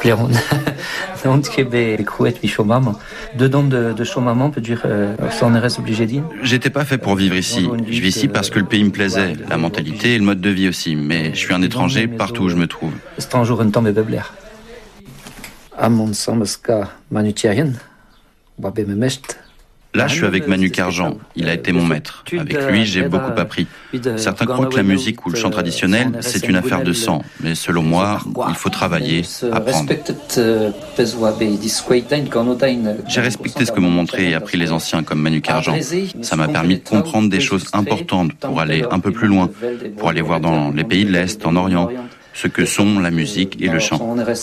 Pléron. Donc, c'est crouette, bichot maman. Dedans de chaud maman, peut dire, ça en reste obligé de dire. J'étais pas fait pour vivre ici. Je vis ici parce que le pays me plaisait, la mentalité et le mode de vie aussi. Mais je suis un étranger partout où je me trouve. C'est un jour un temps bébé blair. À mon sens, Manu Thierrien, Wabe Memest. Là, je suis avec Manu Carjan. Il a été mon maître. Avec lui, j'ai beaucoup appris. Certains croient que la musique ou le chant traditionnel, c'est une affaire de sang. Mais selon moi, il faut travailler, apprendre. J'ai respecté ce que m'ont montré et appris les anciens comme Manu Carjan. Ça m'a permis de comprendre des choses importantes pour aller un peu plus loin, pour aller voir dans les pays de l'Est, en Orient, ce que sont la musique et le chant.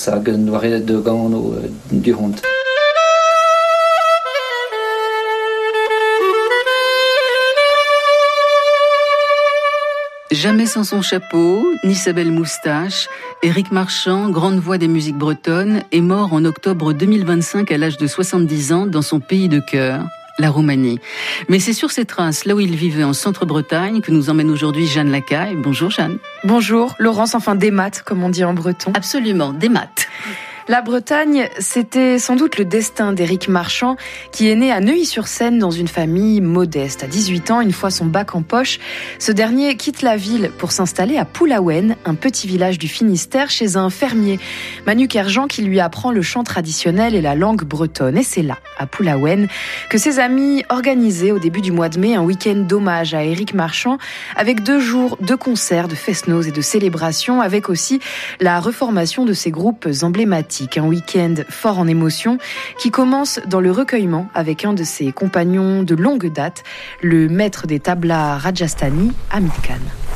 Jamais sans son chapeau, ni sa belle moustache, Éric Marchand, grande voix des musiques bretonnes, est mort en octobre 2025 à l'âge de 70 ans dans son pays de cœur, la Roumanie. Mais c'est sur ses traces, là où il vivait en Centre-Bretagne, que nous emmène aujourd'hui Jeanne Lacaille. Bonjour Jeanne. Bonjour, Laurence, enfin des maths, comme on dit en breton. Absolument, des maths. La Bretagne, c'était sans doute le destin d'Éric Marchand, qui est né à Neuilly-sur-Seine dans une famille modeste. À 18 ans, une fois son bac en poche, ce dernier quitte la ville pour s'installer à Poulaouen, un petit village du Finistère, chez un fermier, Manu Carjan, qui lui apprend le chant traditionnel et la langue bretonne. Et c'est là, à Poulaouen, que ses amis organisaient au début du mois de mai un week-end d'hommage à Éric Marchand, avec 2 jours de concerts, de fest-noz et de célébrations, avec aussi la reformation de ses groupes emblématiques. Un week-end fort en émotion qui commence dans le recueillement avec un de ses compagnons de longue date, le maître des tablas Rajasthani, Hamid Khan.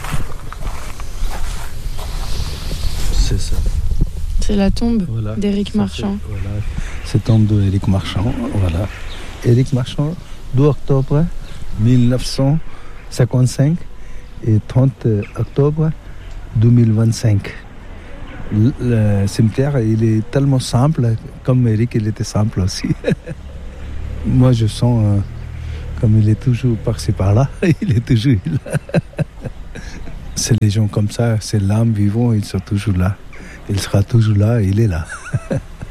C'est ça. C'est la tombe d'Éric Marchand. Voilà, c'est la tombe d'Éric Marchand. Voilà. Éric Marchand, 2 octobre 1955 et 30 octobre 2025. Le cimetière, il est tellement simple, comme Éric, il était simple aussi. Moi, je sens comme il est toujours par-ci par-là, il est toujours là. C'est les gens comme ça, c'est l'âme vivante, ils sont toujours là. Il sera toujours là, il est là.